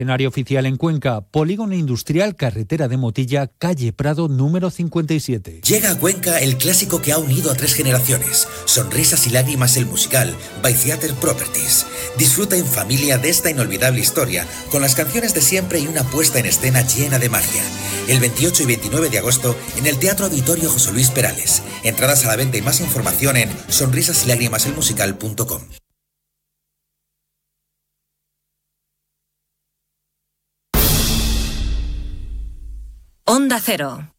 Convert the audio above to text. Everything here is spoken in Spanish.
Escenario oficial en Cuenca, Polígono Industrial, Carretera de Motilla, calle Prado número 57. Llega a Cuenca el clásico que ha unido a 3 generaciones. Sonrisas y lágrimas, el musical, by Theater Properties. Disfruta en familia de esta inolvidable historia, con las canciones de siempre y una puesta en escena llena de magia. El 28 y 29 de agosto en el Teatro Auditorio José Luis Perales. Entradas a la venta y más información en sonrisasylágrimaselmusical.com. Onda Cero.